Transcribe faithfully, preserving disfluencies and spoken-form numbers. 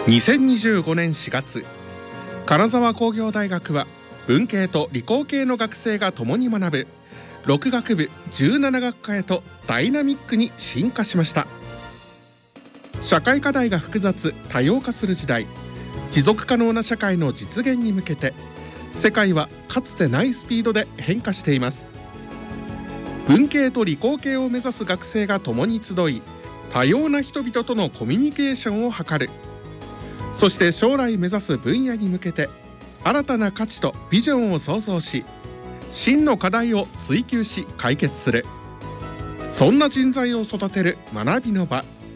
にせんにじゅうごねんしがつ、金沢工業大学は文系と理工系の学生が共に学ぶろく学部じゅうなな学科へとダイナミックに進化しました。社会課題が複雑多様化する時代、持続可能な社会の実現に向けて世界はかつてないスピードで変化しています。文系と理工系を目指す学生が共に集い、多様な人々とのコミュニケーションを図る。そして将来目指す分野に向けて新たな価値とビジョンを創造し、真の課題を追求し解決する、そんな人材を育てる学びの場、